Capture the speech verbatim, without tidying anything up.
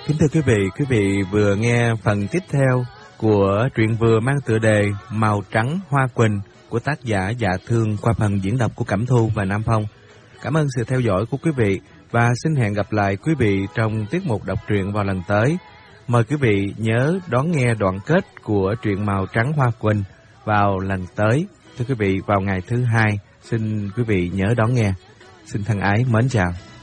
Kính thưa quý vị, quý vị vừa nghe phần tiếp theo của truyện vừa mang tựa đề Màu Trắng Hoa Quỳnh của tác giả Dạ Thương qua phần diễn đọc của Cẩm Thu và Nam Phong. Cảm ơn sự theo dõi của quý vị và xin hẹn gặp lại quý vị trong tiết mục đọc truyện vào lần tới. Mời quý vị nhớ đón nghe đoạn kết của truyện Màu Trắng Hoa Quỳnh vào lần tới. Thưa quý vị, vào ngày thứ hai, xin quý vị nhớ đón nghe. Xin thân ái mến chào.